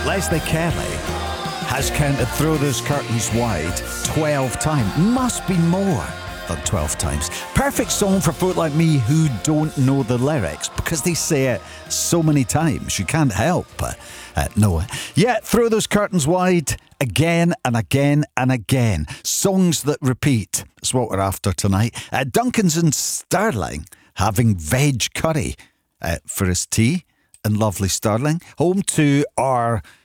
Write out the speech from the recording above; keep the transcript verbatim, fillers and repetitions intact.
Leslie Kelly has counted Throw Those Curtains Wide twelve times. Must be more than twelve times. Perfect song for folk like me who don't know the lyrics because they say it so many times. You can't help but uh, know it. Yeah, Throw Those Curtains Wide again and again and again. Songs that repeat. That's what we're after tonight. Uh, Duncan's and Stirling having veg curry uh, for his tea in lovely Stirling. Home to our